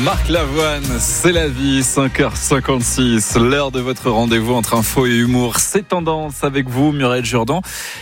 Marc Lavoine, c'est la vie, 5h56, l'heure de votre rendez-vous entre info et humour. C'est tendance avec vous, Muriel Jourdan.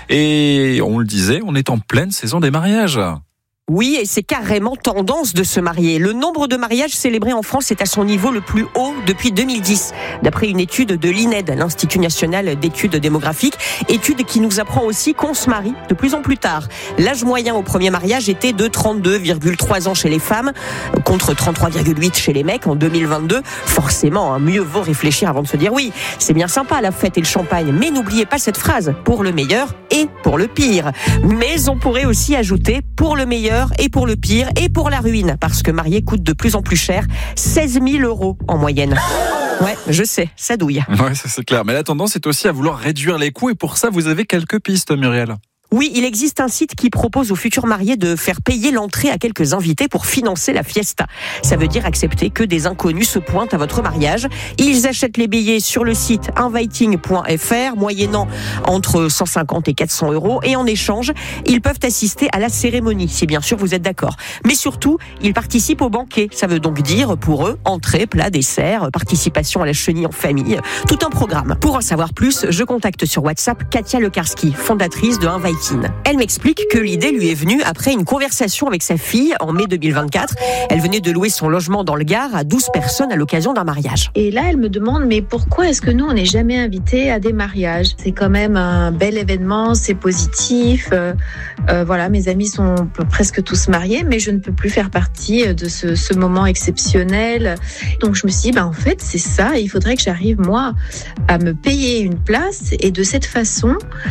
Et on le disait, on est en pleine saison des mariages. Oui, et c'est carrément tendance de se marier. Le nombre de mariages célébrés en France est à son niveau le plus haut depuis 2010, d'après une étude de l'INED, l'Institut National d'Études Démographiques, étude qui nous apprend aussi qu'on se marie de plus en plus tard. L'âge moyen au premier mariage était de 32,3 ans chez les femmes, contre 33,8 chez les mecs en 2022. Forcément, mieux vaut réfléchir avant de se dire oui. C'est bien sympa la fête et le champagne, mais n'oubliez pas cette phrase, pour le meilleur et pour le pire. Mais on pourrait aussi ajouter pour le meilleur et pour le pire et pour la ruine, parce que marier coûte de plus en plus cher, 16 000 € en moyenne. Ouais, je sais, ça douille. Ouais, ça c'est clair. Mais la tendance est aussi à vouloir réduire les coûts et pour ça, vous avez quelques pistes, Muriel. Oui, il existe un site qui propose aux futurs mariés de faire payer l'entrée à quelques invités pour financer la fiesta. Ça veut dire accepter que des inconnus se pointent à votre mariage. Ils achètent les billets sur le site inviting.fr, moyennant entre 150 et 400 €. Et en échange, ils peuvent assister à la cérémonie, si bien sûr vous êtes d'accord. Mais surtout, ils participent au banquet. Ça veut donc dire pour eux, entrée, plat, dessert, participation à la chenille en famille, tout un programme. Pour en savoir plus, je contacte sur WhatsApp Katia Lekarski, fondatrice de Inviting. Elle m'explique que l'idée lui est venue après une conversation avec sa fille en mai 2024. Elle venait de louer son logement dans le Gard à 12 personnes à l'occasion d'un mariage. Et là, elle me demande, mais pourquoi est-ce que nous, on n'est jamais invités à des mariages ? C'est quand même un bel événement, c'est positif. Voilà, mes amis sont presque tous mariés, mais je ne peux plus faire partie de ce moment exceptionnel. Donc je me suis dit, en fait, c'est ça. Il faudrait que j'arrive, moi, à me payer une place et de cette façon,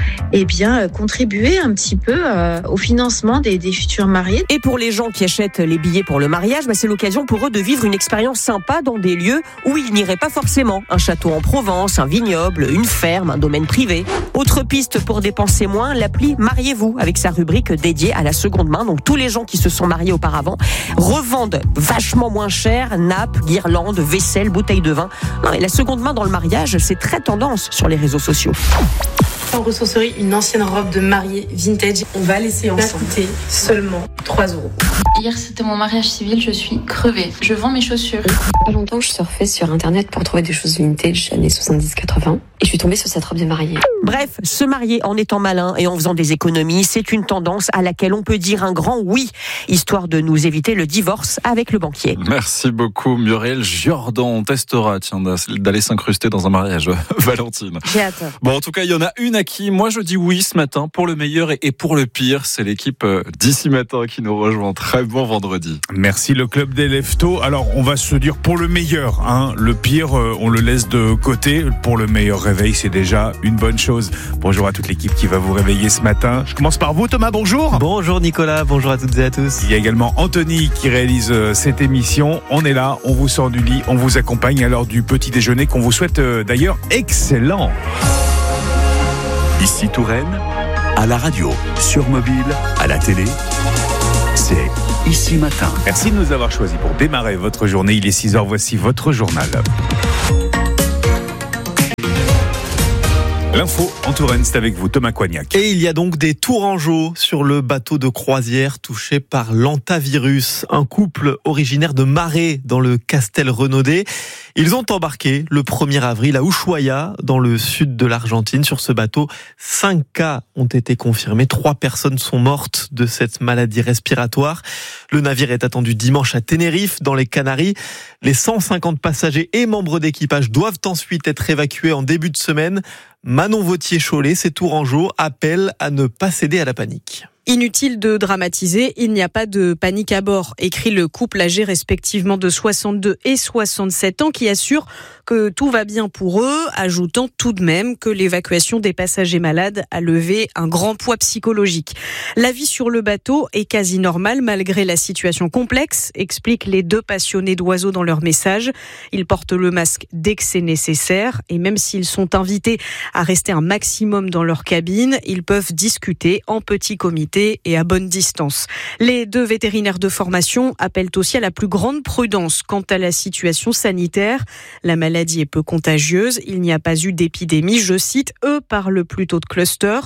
contribuer un petit peu au financement des futurs mariés. Et pour les gens qui achètent les billets pour le mariage, c'est l'occasion pour eux de vivre une expérience sympa dans des lieux où ils n'iraient pas forcément. Un château en Provence, un vignoble, une ferme, un domaine privé. Autre piste pour dépenser moins, l'appli Mariez-vous, avec sa rubrique dédiée à la seconde main. Donc tous les gens qui se sont mariés auparavant revendent vachement moins cher, nappes, guirlandes, vaisselle, bouteilles de vin. Non, et la seconde main dans le mariage, c'est très tendance sur les réseaux sociaux. En ressourcerie, une ancienne robe de mariée vintage. On va laisser en coûter seulement 3 €. Hier, c'était mon mariage civil, je suis crevée. Je vends mes chaussures. Il y a longtemps que je surfais sur internet pour trouver des choses vintage années 70-80 et je suis tombée sur cette robe de mariée. Bref, se marier en étant malin et en faisant des économies, c'est une tendance à laquelle on peut dire un grand oui, histoire de nous éviter le divorce avec le banquier. Merci beaucoup, Muriel Jourdan. On testera, d'aller s'incruster dans un mariage, Valentine. J'ai hâte. Bon, en tout cas, il y en a une à qui moi je dis oui ce matin, pour le meilleur et pour le pire. C'est l'équipe d'ici matin qui nous rejoint. Très bon vendredi. Merci le club des Leftos. Alors on va se dire pour le meilleur, le pire on le laisse de côté. Pour le meilleur réveil, c'est déjà une bonne chose. Bonjour à toute l'équipe qui va vous réveiller ce matin. Je commence par vous, Thomas, bonjour. Bonjour Nicolas, bonjour à toutes et à tous. Il y a également Anthony qui réalise cette émission. On est là, on vous sort du lit, on vous accompagne à l'heure du petit déjeuner qu'on vous souhaite d'ailleurs excellent. Ici Touraine, à la radio, sur mobile, à la télé, c'est Ici Matin. Merci de nous avoir choisis pour démarrer votre journée. Il est 6h, voici votre journal. L'info en Touraine, c'est avec vous, Thomas Coignac. Et il y a donc des Tourangeaux sur le bateau de croisière touché par l'hantavirus. Un couple originaire de Marais dans le Castel-Renaudais. Ils ont embarqué le 1er avril à Ushuaia, dans le sud de l'Argentine. Sur ce bateau, 5 cas ont été confirmés. 3 personnes sont mortes de cette maladie respiratoire. Le navire est attendu dimanche à Tenerife, dans les Canaries. Les 150 passagers et membres d'équipage doivent ensuite être évacués en début de semaine. Manon Vautier-Cholet, ces Tourangeaux appellent à ne pas céder à la panique. Inutile de dramatiser, il n'y a pas de panique à bord, écrit le couple âgé respectivement de 62 et 67 ans qui assure que tout va bien pour eux, ajoutant tout de même que l'évacuation des passagers malades a levé un grand poids psychologique. La vie sur le bateau est quasi normale malgré la situation complexe, expliquent les 2 passionnés d'oiseaux dans leur message. Ils portent le masque dès que c'est nécessaire et même s'ils sont invités à rester un maximum dans leur cabine, ils peuvent discuter en petit comité et à bonne distance. Les 2 vétérinaires de formation appellent aussi à la plus grande prudence quant à la situation sanitaire. La maladie est peu contagieuse, il n'y a pas eu d'épidémie, je cite, eux parlent plutôt de cluster.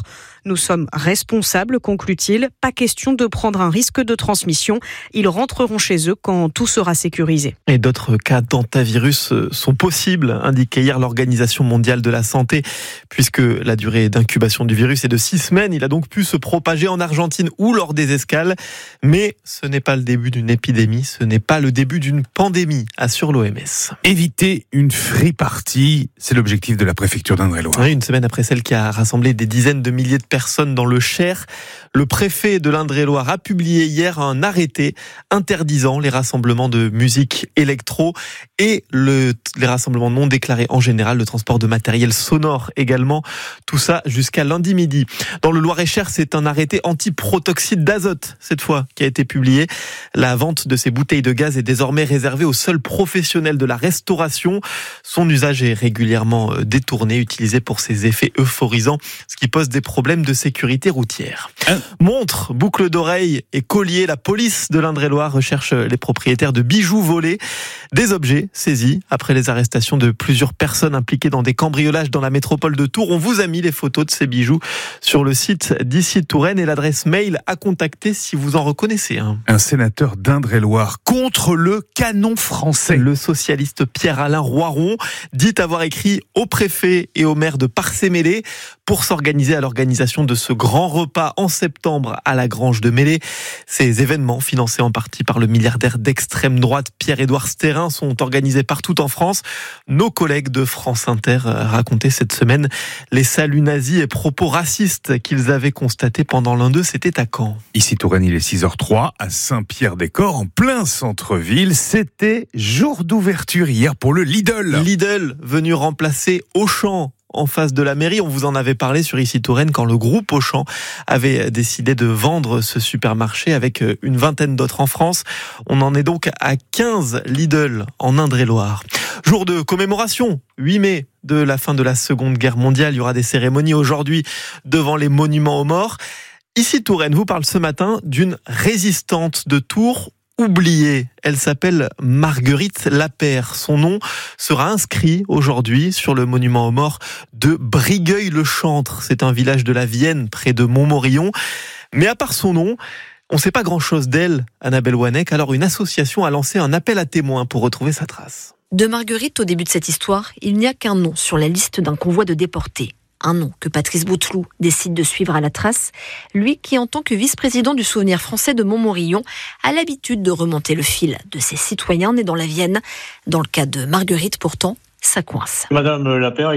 Nous sommes responsables, conclut-il. Pas question de prendre un risque de transmission. Ils rentreront chez eux quand tout sera sécurisé. Et d'autres cas d'hantavirus sont possibles, indiquait hier l'Organisation mondiale de la santé, puisque la durée d'incubation du virus est de 6 semaines. Il a donc pu se propager en Argentine ou lors des escales. Mais ce n'est pas le début d'une épidémie, ce n'est pas le début d'une pandémie, assure l'OMS. Éviter une free party, c'est l'objectif de la préfecture d'Indre-et-Loire. Oui, une semaine après celle qui a rassemblé des dizaines de milliers de personnes dans le Cher, le préfet de l'Indre-et-Loire a publié hier un arrêté interdisant les rassemblements de musique électro et les rassemblements non déclarés en général, le transport de matériel sonore également, tout ça jusqu'à lundi midi. Dans le Loir-et-Cher, c'est un arrêté anti-protoxyde d'azote, cette fois, qui a été publié. La vente de ces bouteilles de gaz est désormais réservée aux seuls professionnels de la restauration. Son usage est régulièrement détourné, utilisé pour ses effets euphorisants, ce qui pose des problèmes de sécurité routière. Montre, boucle d'oreille et collier, la police de l'Indre-et-Loire recherche les propriétaires de bijoux volés. Des objets saisis après les arrestations de plusieurs personnes impliquées dans des cambriolages dans la métropole de Tours. On vous a mis les photos de ces bijoux sur le site d'Ici Touraine et l'adresse mail à contacter si vous en reconnaissez un. Un sénateur d'Indre-et-Loire contre le canon français. Le socialiste Pierre-Alain Roiron dit avoir écrit au préfet et au maire de Parcé-Mélé pour s'organiser à l'organisation de ce grand repas en septembre à la Grange de Mélé. Ces événements, financés en partie par le milliardaire d'extrême droite Pierre-Édouard Stérin, sont organisés partout en France. Nos collègues de France Inter racontaient cette semaine les saluts nazis et propos racistes qu'ils avaient constatés pendant l'un d'eux. C'était à Caen. Ici Touraine, il est 6h03 à Saint-Pierre-des-Corps, en plein centre-ville. C'était jour d'ouverture hier pour le Lidl. Lidl venu remplacer Auchan en face de la mairie. On vous en avait parlé sur Ici Touraine quand le groupe Auchan avait décidé de vendre ce supermarché avec une vingtaine d'autres en France. On en est donc à 15 Lidl en Indre-et-Loire. Jour de commémoration, 8 mai de la fin de la Seconde Guerre mondiale. Il y aura des cérémonies aujourd'hui devant les monuments aux morts. Ici Touraine vous parle ce matin d'une résistante de Tours oubliée. Elle s'appelle Marguerite Lapère. Son nom sera inscrit aujourd'hui sur le monument aux morts de Brigueuil-le-Chantre. C'est un village de la Vienne près de Montmorillon. Mais à part son nom, on ne sait pas grand-chose d'elle, Annabelle Wanek. Alors une association a lancé un appel à témoins pour retrouver sa trace. De Marguerite, au début de cette histoire, il n'y a qu'un nom sur la liste d'un convoi de déportés. Un nom que Patrice Bouteloup décide de suivre à la trace, lui qui, en tant que vice-président du Souvenir français de Montmorillon, a l'habitude de remonter le fil de ses citoyens nés dans la Vienne. Dans le cas de Marguerite, pourtant, ça coince. Madame Lapère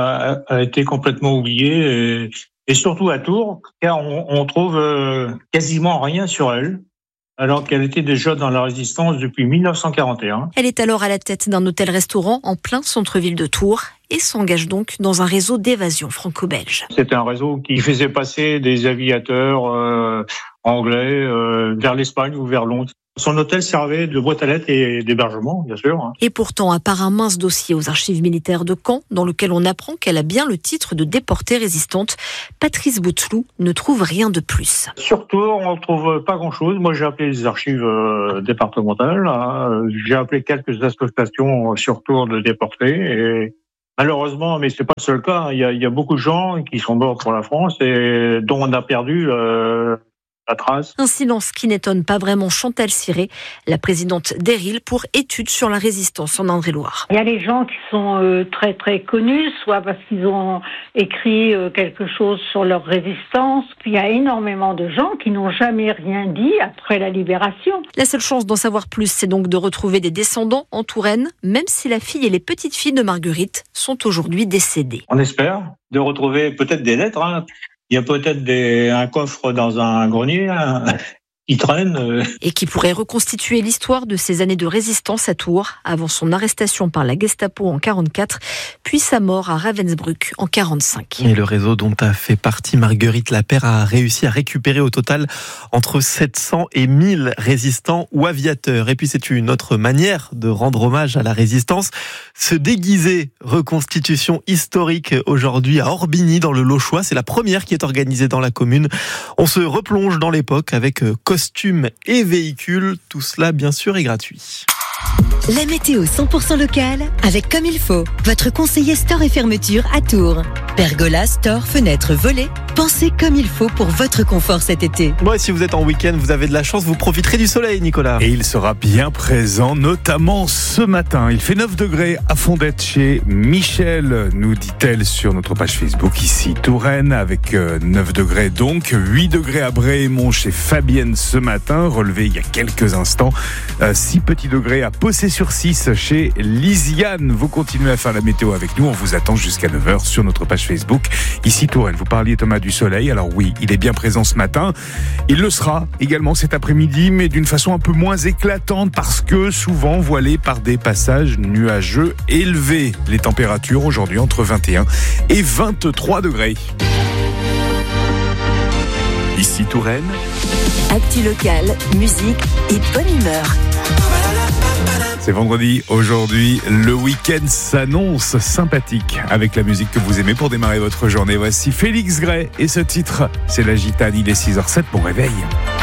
a été complètement oubliée, et surtout à Tours, car on trouve quasiment rien sur elle, alors qu'elle était déjà dans la résistance depuis 1941. Elle est alors à la tête d'un hôtel-restaurant en plein centre-ville de Tours et s'engage donc dans un réseau d'évasion franco-belge. C'était un réseau qui faisait passer des aviateurs anglais vers l'Espagne ou vers Londres. Son hôtel servait de boîte à lettres et d'hébergement, bien sûr. Et pourtant, à part un mince dossier aux archives militaires de Caen, dans lequel on apprend qu'elle a bien le titre de déportée résistante, Patrice Bouteloup ne trouve rien de plus. Surtout, on ne trouve pas grand-chose. Moi, j'ai appelé les archives départementales. J'ai appelé quelques associations sur Tours de déportés. Et malheureusement, mais c'est pas le seul cas. Il y a beaucoup de gens qui sont morts pour la France et dont on a perdu la trace. Un silence qui n'étonne pas vraiment Chantal Ciré, la présidente d'Eril pour études sur la résistance en Indre-et-Loire. Il y a les gens qui sont très très connus, soit parce qu'ils ont écrit quelque chose sur leur résistance, puis il y a énormément de gens qui n'ont jamais rien dit après la libération. La seule chance d'en savoir plus, c'est donc de retrouver des descendants en Touraine, même si la fille et les petites filles de Marguerite sont aujourd'hui décédées. On espère de retrouver peut-être des lettres, Il y a peut-être un coffre dans un grenier qui traîne. Et qui pourrait reconstituer l'histoire de ces années de résistance à Tours, avant son arrestation par la Gestapo en 1944, puis sa mort à Ravensbrück en 1945. Et le réseau dont a fait partie Marguerite Lapère a réussi à récupérer au total entre 700 et 1000 résistants ou aviateurs. Et puis c'est une autre manière de rendre hommage à la résistance. Se déguiser, reconstitution historique aujourd'hui à Orbigny dans le Lochois. C'est la première qui est organisée dans la commune. On se replonge dans l'époque avec costumes et véhicules. Tout cela, bien sûr, est gratuit. La météo 100% locale avec Comme il faut. Votre conseiller store et fermeture à Tours. Pergola, store, fenêtres, volets. pensez comme il faut pour votre confort cet été. Moi, si vous êtes en week-end, vous avez de la chance, vous profiterez du soleil, Nicolas. Et il sera bien présent, notamment ce matin. Il fait 9 degrés à Fondette chez Michel, nous dit-elle sur notre page Facebook, ici Touraine, avec 9 degrés donc. 8 degrés à Bréhémont chez Fabienne ce matin, relevé il y a quelques instants. 6 petits degrés à Possé-sur-6 chez Lisiane. Vous continuez à faire la météo avec nous, on vous attend jusqu'à 9h sur notre page Facebook, ici Touraine. Vous parliez, Thomas, du soleil. Alors oui, il est bien présent ce matin. Il le sera également cet après-midi, mais d'une façon un peu moins éclatante parce que souvent voilé par des passages nuageux élevés. Les températures aujourd'hui entre 21 et 23 degrés. Ici Touraine. Actu locale, musique et bonne humeur. C'est vendredi, aujourd'hui, le week-end s'annonce sympathique avec la musique que vous aimez pour démarrer votre journée. Voici Félix Gray et ce titre, c'est la Gitane, il est 6h07, bon réveil.